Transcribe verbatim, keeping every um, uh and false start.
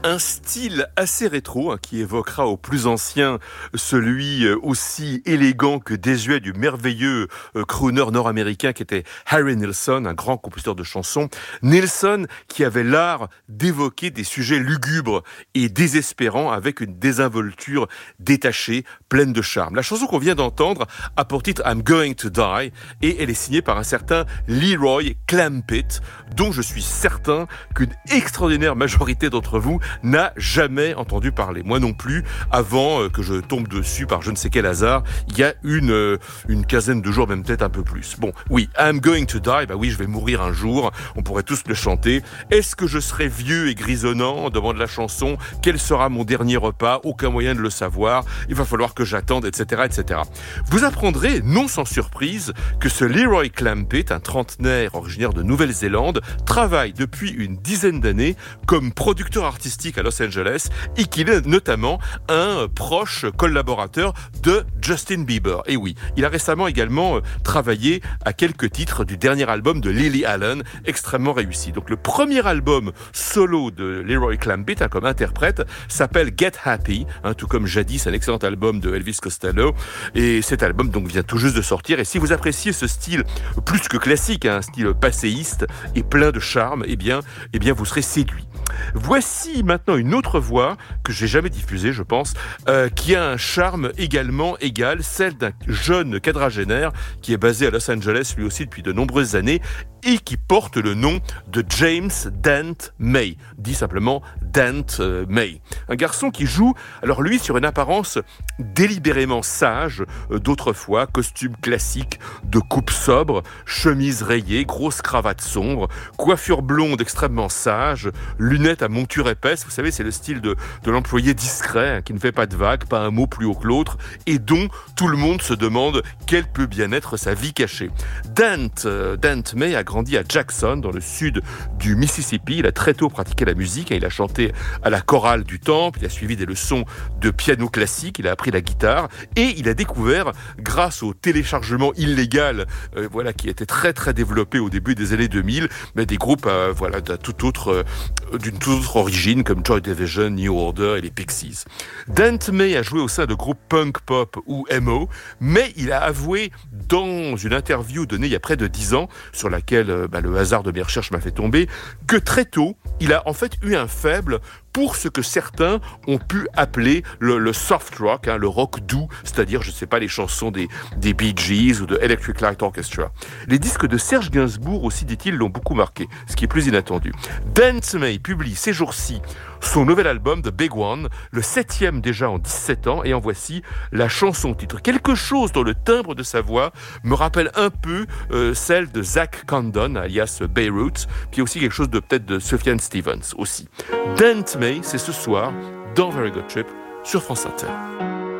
Un style assez rétro hein, qui évoquera au plus ancien celui euh, aussi élégant que désuet du merveilleux euh, crooner nord-américain qui était Harry Nilsson, un grand compositeur de chansons. Nilsson qui avait l'art d'évoquer des sujets lugubres et désespérants avec une désinvolture détachée, pleine de charme. La chanson qu'on vient d'entendre a pour titre I'm Going to Die et elle est signée par un certain Leroy Clampitt, dont je suis certain qu'une extraordinaire majorité d'entre vous n'a jamais entendu parler. Moi non plus, avant que je tombe dessus par je ne sais quel hasard, il y a une, euh, une quinzaine de jours, même peut-être un peu plus. Bon, oui, I'm going to die, bah oui, je vais mourir un jour, on pourrait tous le chanter. Est-ce que je serai vieux et grisonnant? Demande la chanson. Quel sera mon dernier repas? Aucun moyen de le savoir. Il va falloir que j'attende, et cetera, et cetera. Vous apprendrez, non sans surprise, que ce Leroy Clampitt, un trentenaire originaire de Nouvelle-Zélande, travaille depuis une dizaine d'années comme producteur artistique à Los Angeles et qu'il est notamment un proche collaborateur de Justin Bieber. Et oui, il a récemment également travaillé à quelques titres du dernier album de Lily Allen, extrêmement réussi. Donc le premier album solo de Leroy Clampitt hein, comme interprète s'appelle Get Happy, hein, tout comme jadis un excellent album de Elvis Costello. Et cet album donc vient tout juste de sortir. Et si vous appréciez ce style plus que classique, hein, un style passéiste et plein de charme, eh bien, eh bien vous serez séduit. Voici maintenant une autre voix que j'ai jamais diffusée, je pense, euh, qui a un charme également égal, celle d'un jeune quadragénaire qui est basé à Los Angeles lui aussi depuis de nombreuses années et qui porte le nom de James Dent May, dit simplement Dent euh, May. Un garçon qui joue, alors lui, sur une apparence délibérément sage euh, d'autrefois, costume classique de coupe sobre, chemise rayée, grosse cravate sombre, coiffure blonde extrêmement sage, lunettes à monture épaisse, vous savez, c'est le style de, de l'employé discret, hein, qui ne fait pas de vagues, pas un mot plus haut que l'autre, et dont tout le monde se demande quelle peut bien être sa vie cachée. Dent, euh, Dent May a grandi à Jackson, dans le sud du Mississippi. Il a très tôt pratiqué la musique, hein, il a chanté à la chorale du temple, il a suivi des leçons de piano classique, il a appris la guitare, et il a découvert, grâce au téléchargement illégal, euh, voilà, qui était très très développé au début des années deux mille, mais des groupes euh, voilà, d'un tout autre, euh, d'une toute autre origine, comme Joy Division, New Order et les Pixies. Dent May a joué au sein de groupes punk pop ou emo, mais il a avoué dans une interview donnée il y a près de dix ans, sur laquelle euh, bah, le hasard de mes recherches m'a fait tomber, que très tôt, il a en fait eu un faible pour ce que certains ont pu appeler le, le soft rock, hein, le rock doux, c'est-à-dire, je ne sais pas, les chansons des, des Bee Gees ou de Electric Light Orchestra. Les disques de Serge Gainsbourg aussi, dit-il, l'ont beaucoup marqué, ce qui est plus inattendu. Dent May publie ces jours-ci son nouvel album, The Big One, le septième déjà en dix-sept ans, et en voici la chanson titre. Quelque chose dans le timbre de sa voix me rappelle un peu euh, celle de Zach Condon, alias Beirut, puis aussi quelque chose de peut-être de Sufjan Stevens aussi. Dent May, c'est ce soir dans Very Good Trip sur France Inter.